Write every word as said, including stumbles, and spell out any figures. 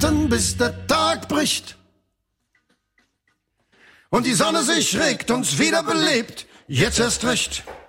warten, bis der Tag bricht und die Sonne sich regt, uns wieder belebt. Jetzt erst recht.